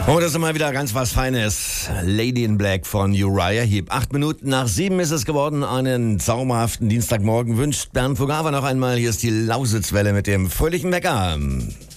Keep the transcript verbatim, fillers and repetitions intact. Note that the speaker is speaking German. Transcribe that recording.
Oh, das ist mal wieder ganz was Feines. Lady in Black von Uriah Heep. Acht Minuten nach sieben ist es geworden. Einen zauberhaften Dienstagmorgen wünscht Bernd Fugava noch einmal. Hier ist die Lausitzwelle mit dem fröhlichen Wecker.